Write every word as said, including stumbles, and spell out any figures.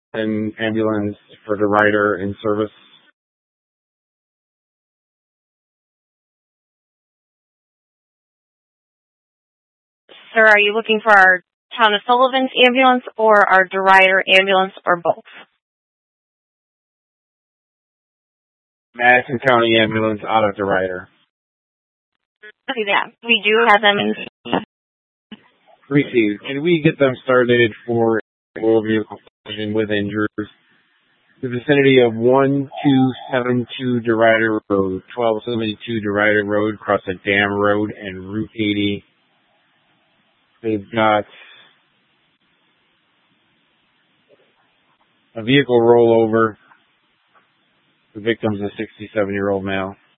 An ambulance for the rider in service. Sir, are you looking for our Town of Sullivan's ambulance or our DeRider ambulance or both? Madison County ambulance out of DeRider. Okay, yeah. We do have them in. Received. Can we get them started for a motor vehicle collision with injuries? The vicinity of one two seven two DeRider Road, twelve seventy-two DeRider Road, across a dam road and Route eighty. They've got a vehicle rollover. The victim's a sixty-seven-year-old male.